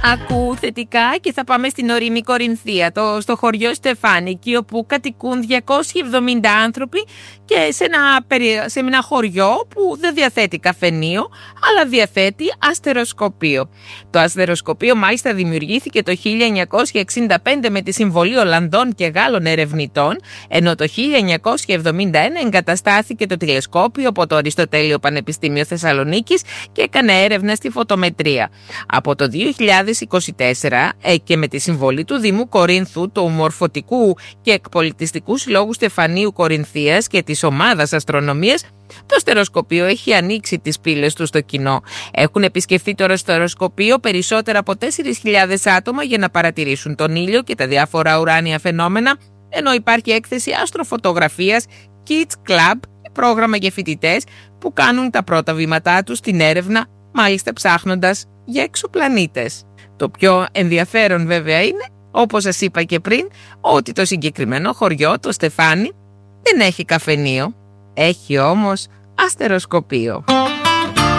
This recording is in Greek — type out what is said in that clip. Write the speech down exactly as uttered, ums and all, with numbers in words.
Ακού θετικά και θα πάμε στην ορεινή Κορινθία, το, στο χωριό Στεφάνη, εκεί όπου κατοικούν διακόσιοι εβδομήντα άνθρωποι και σε ένα, σε ένα χωριό που δεν διαθέτει καφενείο, αλλά διαθέτει αστεροσκοπείο. Το αστεροσκοπείο μάλιστα δημιουργήθηκε το χίλια εννιακόσια εξήντα πέντε με τη συμβολή Ολλανδών και Γάλλων ερευνητών, ενώ το χίλια εννιακόσια εβδομήντα ένα εγκαταστάθηκε το τηλεσκόπιο από το Αριστοτέλειο Πανεπιστήμιο Θεσσαλονίκης και έκανε έρευνα στη φωτομετρία. Από το δύο χιλιάδες είκοσι τέσσερα ε, και με τη συμβολή του Δήμου Κορίνθου, του Μορφωτικού και Εκπολιτιστικού Συλλόγου Στεφανίου Κορινθίας και της Ομάδας Αστρονομίας, το αστεροσκοπείο έχει ανοίξει τις πύλες του στο κοινό. Έχουν επισκεφθεί το αστεροσκοπείο περισσότερα από τέσσερις χιλιάδες άτομα για να παρατηρήσουν τον ήλιο και τα διάφορα ουράνια φαινόμενα, ενώ υπάρχει έκθεση αστροφωτογραφίας Kids Club, πρόγραμμα για φοιτητές που κάνουν τα πρώτα βήματά τους στην έρευνα, μάλιστα ψάχνοντας για εξωπλανήτες. Το πιο ενδιαφέρον βέβαια είναι, όπως σας είπα και πριν, ότι το συγκεκριμένο χωριό, το Στεφάνι, δεν έχει καφενείο, έχει όμως αστεροσκοπείο.